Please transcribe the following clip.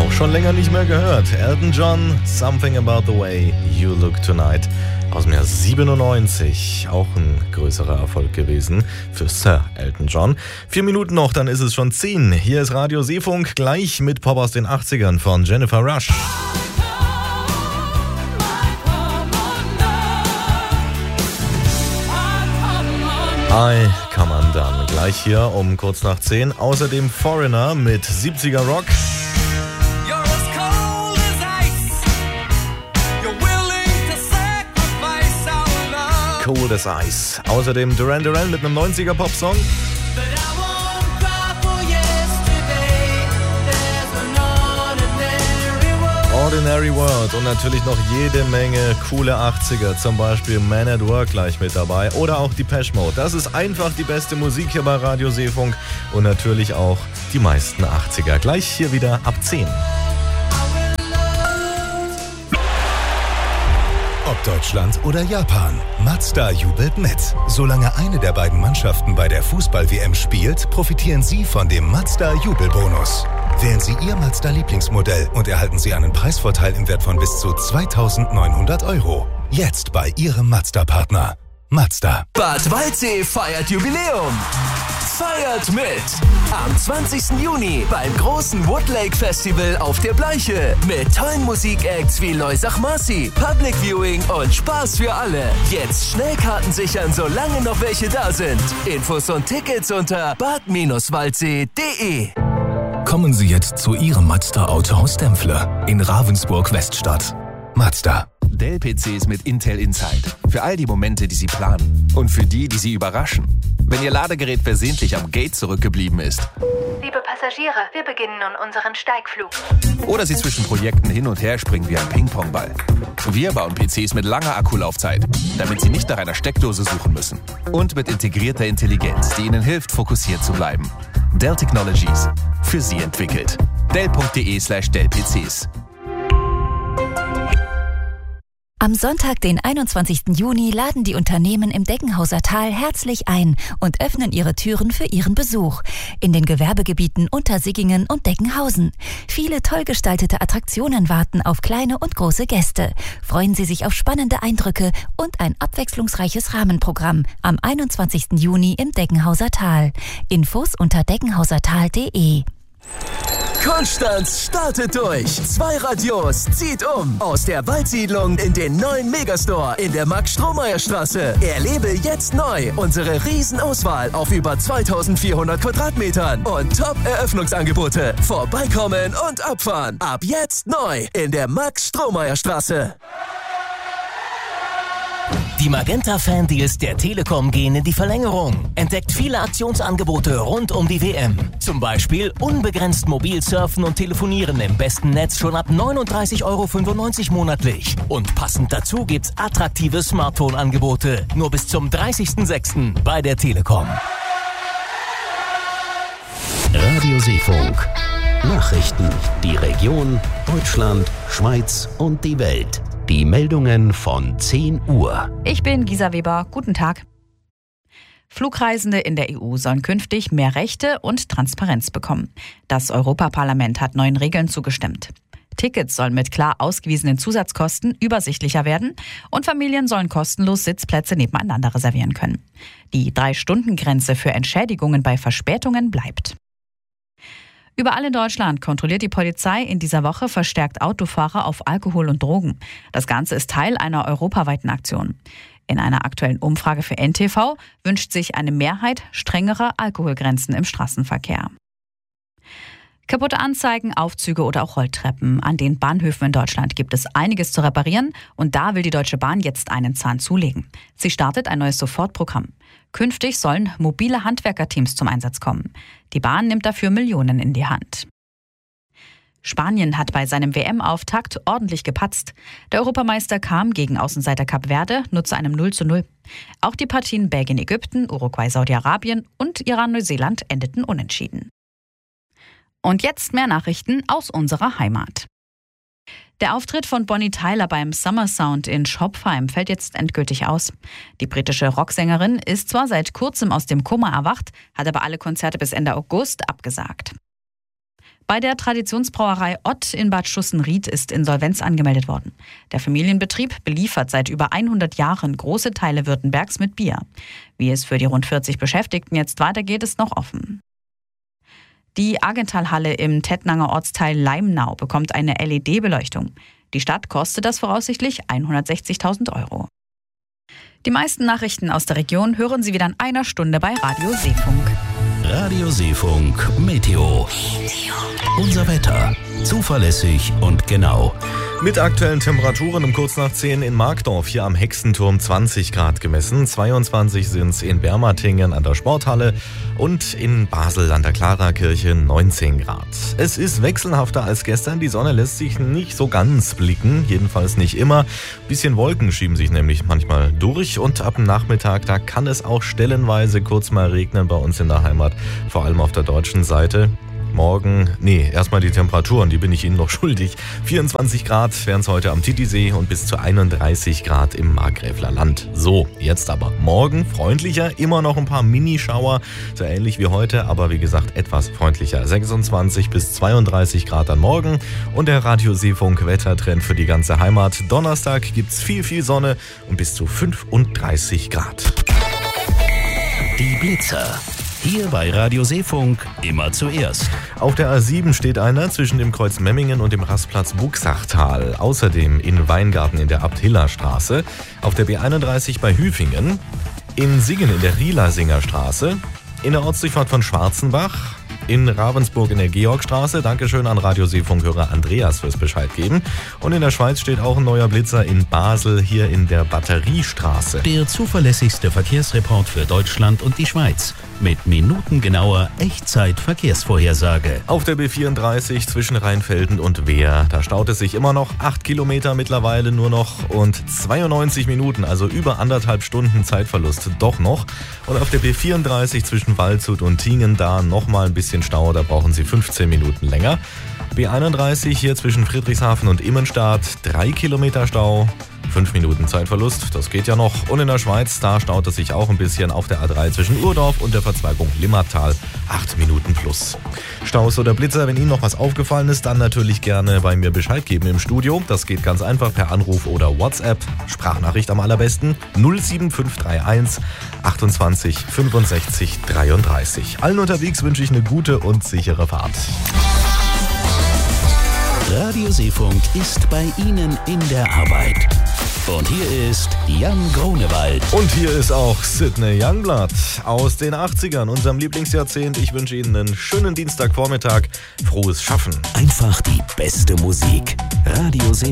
Auch schon länger nicht mehr gehört. Elton John, Something About the Way You Look Tonight. Aus dem Jahr 97. Auch ein größerer Erfolg gewesen für Sir Elton John. 4 Minuten noch, dann ist es schon 10. Hier ist Radio Seefunk, gleich mit Pop aus den 80ern von Jennifer Rush. Hi, Come Undone. Gleich hier um kurz nach 10. Außerdem Foreigner mit 70er Rock. Cold as Ice. Außerdem Duran Duran mit einem 90er Popsong. Ordinary World und natürlich noch jede Menge coole 80er, zum Beispiel Man at Work gleich mit dabei oder auch Depeche Mode. Das ist einfach die beste Musik hier bei Radio Seefunk und natürlich auch die meisten 80er. Gleich hier wieder ab 10. Ob Deutschland oder Japan, Mazda jubelt mit. Solange eine der beiden Mannschaften bei der Fußball-WM spielt, profitieren Sie von dem Mazda-Jubelbonus. Wählen Sie Ihr Mazda-Lieblingsmodell und erhalten Sie einen Preisvorteil im Wert von bis zu 2.900 €. Jetzt bei Ihrem Mazda-Partner. Mazda. Bad Waldsee feiert Jubiläum. Feiert mit! Am 20. Juni beim großen Woodlake Festival auf der Bleiche. Mit tollen Musikacts wie Loisach Marci, Public Viewing und Spaß für alle. Jetzt Schnellkarten sichern, solange noch welche da sind. Infos und Tickets unter bad-waldsee.de. Kommen Sie jetzt zu Ihrem Mazda Autohaus Dempfle in Ravensburg-Weststadt. Mazda. Dell-PCs mit Intel Inside. Für all die Momente, die Sie planen. Und für die, die Sie überraschen. Wenn Ihr Ladegerät versehentlich am Gate zurückgeblieben ist. Liebe Passagiere, wir beginnen nun unseren Steigflug. Oder Sie zwischen Projekten hin und her springen wie ein Ping-Pong-Ball. Wir bauen PCs mit langer Akkulaufzeit, damit Sie nicht nach einer Steckdose suchen müssen. Und mit integrierter Intelligenz, die Ihnen hilft, fokussiert zu bleiben. Dell Technologies. Für Sie entwickelt. Dell.de/Dell-PCs. Am Sonntag, den 21. Juni, laden die Unternehmen im Deggenhauser Tal herzlich ein und öffnen ihre Türen für ihren Besuch in den Gewerbegebieten Untersiggingen und Deggenhausen. Viele toll gestaltete Attraktionen warten auf kleine und große Gäste. Freuen Sie sich auf spannende Eindrücke und ein abwechslungsreiches Rahmenprogramm am 21. Juni im Deggenhauser Tal. Infos unter deggenhausertal.de. Konstanz startet durch. 2 Radios zieht um. Aus der Waldsiedlung in den neuen Megastore in der Max-Strohmeier-Straße. Erlebe jetzt neu unsere Riesenauswahl auf über 2400 Quadratmetern und Top-Eröffnungsangebote. Vorbeikommen und abfahren. Ab jetzt neu in der Max-Strohmeier-Straße. Die Magenta-Fan-Deals der Telekom gehen in die Verlängerung. Entdeckt viele Aktionsangebote rund um die WM. Zum Beispiel unbegrenzt mobil surfen und telefonieren im besten Netz schon ab 39,95 € monatlich. Und passend dazu gibt's attraktive Smartphone-Angebote. Nur bis zum 30.06. bei der Telekom. Radio Seefunk. Nachrichten. Die Region, Deutschland, Schweiz und die Welt. Die Meldungen von 10 Uhr. Ich bin Gisa Weber. Guten Tag. Flugreisende in der EU sollen künftig mehr Rechte und Transparenz bekommen. Das Europaparlament hat neuen Regeln zugestimmt. Tickets sollen mit klar ausgewiesenen Zusatzkosten übersichtlicher werden und Familien sollen kostenlos Sitzplätze nebeneinander reservieren können. Die 3-Stunden-Grenze für Entschädigungen bei Verspätungen bleibt. Überall in Deutschland kontrolliert die Polizei in dieser Woche verstärkt Autofahrer auf Alkohol und Drogen. Das Ganze ist Teil einer europaweiten Aktion. In einer aktuellen Umfrage für NTV wünscht sich eine Mehrheit strengerer Alkoholgrenzen im Straßenverkehr. Kaputte Anzeigen, Aufzüge oder auch Rolltreppen. An den Bahnhöfen in Deutschland gibt es einiges zu reparieren und da will die Deutsche Bahn jetzt einen Zahn zulegen. Sie startet ein neues Sofortprogramm. Künftig sollen mobile Handwerkerteams zum Einsatz kommen. Die Bahn nimmt dafür Millionen in die Hand. Spanien hat bei seinem WM-Auftakt ordentlich gepatzt. Der Europameister kam gegen Außenseiter Kap Verde nur zu einem 0:0. Auch die Partien Belgien-Ägypten, Uruguay-Saudi-Arabien und Iran-Neuseeland endeten unentschieden. Und jetzt mehr Nachrichten aus unserer Heimat. Der Auftritt von Bonnie Tyler beim Summer Sound in Schopfheim fällt jetzt endgültig aus. Die britische Rocksängerin ist zwar seit kurzem aus dem Koma erwacht, hat aber alle Konzerte bis Ende August abgesagt. Bei der Traditionsbrauerei Ott in Bad Schussenried ist Insolvenz angemeldet worden. Der Familienbetrieb beliefert seit über 100 Jahren große Teile Württembergs mit Bier. Wie es für die rund 40 Beschäftigten jetzt weitergeht, ist noch offen. Die Argentalhalle im Tettnanger Ortsteil Leimnau bekommt eine LED-Beleuchtung. Die Stadt kostet das voraussichtlich 160.000 €. Die meisten Nachrichten aus der Region hören Sie wieder in einer Stunde bei Radio Seefunk. Radio Seefunk Meteo. Unser Wetter. Zuverlässig und genau. Mit aktuellen Temperaturen um kurz nach 10 in Markdorf, hier am Hexenturm 20 Grad gemessen. 22 sind es in Bermatingen an der Sporthalle und in Basel an der Klarakirche 19 Grad. Es ist wechselhafter als gestern. Die Sonne lässt sich nicht so ganz blicken, jedenfalls nicht immer. Bisschen Wolken schieben sich nämlich manchmal durch und ab dem Nachmittag, da kann es auch stellenweise kurz mal regnen bei uns in der Heimat, vor allem auf der deutschen Seite. Erstmal die Temperaturen, die bin ich Ihnen noch schuldig. 24 Grad wären es heute am Titisee und bis zu 31 Grad im Markgräfler Land. So, jetzt aber morgen freundlicher, immer noch ein paar Minischauer, so ähnlich wie heute, aber wie gesagt etwas freundlicher. 26 bis 32 Grad am Morgen und der Radio Seefunk Wettertrend für die ganze Heimat. Donnerstag gibt's viel Sonne und bis zu 35 Grad. Die Blitzer. Hier bei Radio Seefunk immer zuerst. Auf der A7 steht einer zwischen dem Kreuz Memmingen und dem Rastplatz Buxachtal. Außerdem in Weingarten in der Abt-Hiller-Straße. Auf der B31 bei Hüfingen. In Singen in der Rielersinger Straße. In der Ortsdurchfahrt von Schwarzenbach. In Ravensburg in der Georgstraße. Dankeschön an Radio Seefunk-Hörer Andreas fürs Bescheid geben. Und in der Schweiz steht auch ein neuer Blitzer in Basel, hier in der Batteriestraße. Der zuverlässigste Verkehrsreport für Deutschland und die Schweiz. Mit minutengenauer Echtzeit-Verkehrsvorhersage. Auf der B34 zwischen Rheinfelden und Wehr. Da staut es sich immer noch 8 Kilometer mittlerweile nur noch und 92 Minuten, also über 1,5 Stunden Zeitverlust doch noch. Und auf der B34 zwischen Waldshut und Tingen da nochmal ein bisschen Stau, da brauchen Sie 15 Minuten länger. B31 hier zwischen Friedrichshafen und Immenstadt, 3 Kilometer Stau. 5 Minuten Zeitverlust, das geht ja noch. Und in der Schweiz, da staut es sich auch ein bisschen auf der A3 zwischen Urdorf und der Verzweigung Limmatal. 8 Minuten plus. Staus oder Blitzer, wenn Ihnen noch was aufgefallen ist, dann natürlich gerne bei mir Bescheid geben im Studio. Das geht ganz einfach per Anruf oder WhatsApp. Sprachnachricht am allerbesten 07531 28 65 33. Allen unterwegs wünsche ich eine gute und sichere Fahrt. Radio Seefunk ist bei Ihnen in der Arbeit. Und hier ist Jan Grunewald. Und hier ist auch Sidney Youngblood aus den 80ern, unserem Lieblingsjahrzehnt. Ich wünsche Ihnen einen schönen Dienstagvormittag. Frohes Schaffen. Einfach die beste Musik. Radio Seefunk.